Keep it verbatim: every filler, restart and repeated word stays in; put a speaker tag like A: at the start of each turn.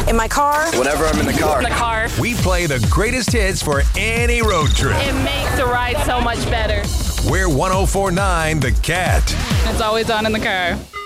A: In my car.
B: Whenever I'm in the car.
C: In the car.
D: We play the greatest hits for any road trip.
C: It makes the ride so much better.
D: We're one oh four point nine The Cat.
C: It's always on in the car.